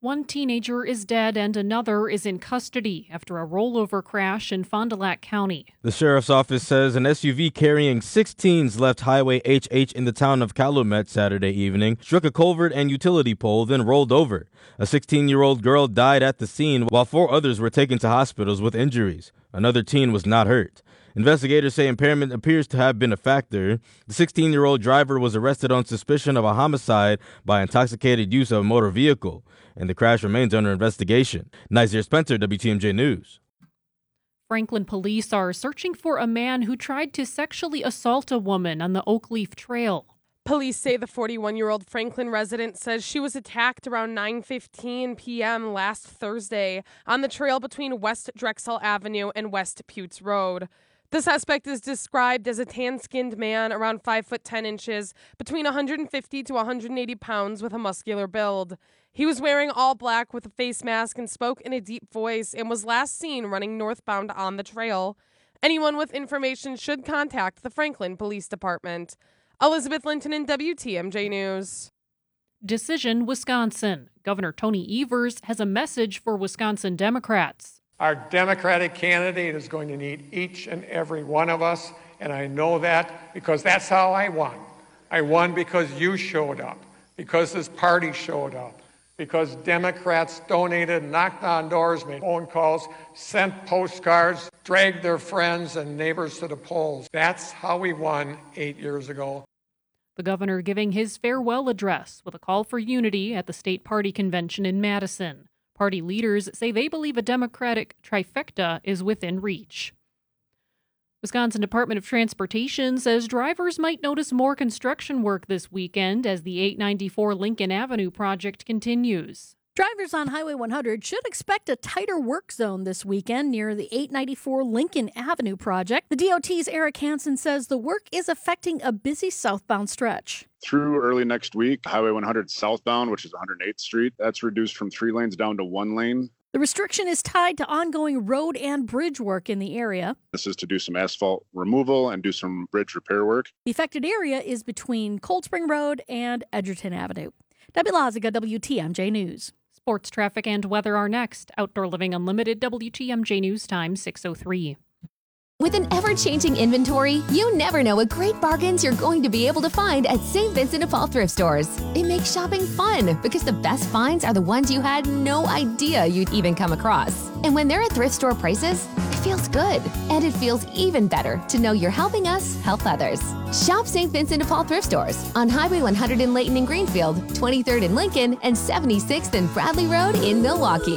One teenager is dead and another is in custody after a rollover crash in Fond du Lac County. The sheriff's office says an SUV carrying 6 teens left Highway HH in the town of Calumet Saturday evening, struck a culvert and utility pole, then rolled over. A 16-year-old girl died at the scene, while 4 others were taken to hospitals with injuries. Another teen was not hurt. Investigators say impairment appears to have been a factor. The 16-year-old driver was arrested on suspicion of a homicide by intoxicated use of a motor vehicle, and the crash remains under investigation. Nazir Spencer, WTMJ News. Franklin police are searching for a man who tried to sexually assault a woman on the Oakleaf Trail. Police say the 41-year-old Franklin resident says she was attacked around 9:15 p.m. last Thursday on the trail between West Drexel Avenue and West Putes Road. The suspect is described as a tan-skinned man around 5 foot 10 inches, between 150 to 180 pounds with a muscular build. He was wearing all black with a face mask and spoke in a deep voice and was last seen running northbound on the trail. Anyone with information should contact the Franklin Police Department. Elizabeth Linton in WTMJ News. Decision, Wisconsin. Governor Tony Evers has a message for Wisconsin Democrats. Our Democratic candidate is going to need each and every one of us, and I know that because that's how I won. I won because you showed up, because this party showed up, because Democrats donated, knocked on doors, made phone calls, sent postcards, dragged their friends and neighbors to the polls. That's how we won 8 years ago. The governor giving his farewell address with a call for unity at the state party convention in Madison. Party leaders say they believe a Democratic trifecta is within reach. Wisconsin Department of Transportation says drivers might notice more construction work this weekend as the 894 Lincoln Avenue project continues. Drivers on Highway 100 should expect a tighter work zone this weekend near the 894 Lincoln Avenue project. The DOT's Eric Hansen says the work is affecting a busy southbound stretch. Through early next week, Highway 100 southbound, which is 108th Street, that's reduced from 3 lanes down to 1 lane. The restriction is tied to ongoing road and bridge work in the area. This is to do some asphalt removal and do some bridge repair work. The affected area is between Cold Spring Road and Edgerton Avenue. Debbie Loziga, WTMJ News. Sports, traffic, and weather are next. Outdoor Living Unlimited, WTMJ News Time 6:03. With an ever-changing inventory, you never know what great bargains you're going to be able to find at St. Vincent de Paul thrift stores. It makes shopping fun because the best finds are the ones you had no idea you'd even come across. And when they're at thrift store prices, it feels good. And it feels even better to know you're helping us help others. Shop St. Vincent de Paul thrift stores on Highway 100 in Layton and Greenfield, 23rd in Lincoln, and 76th and Bradley Road in Milwaukee.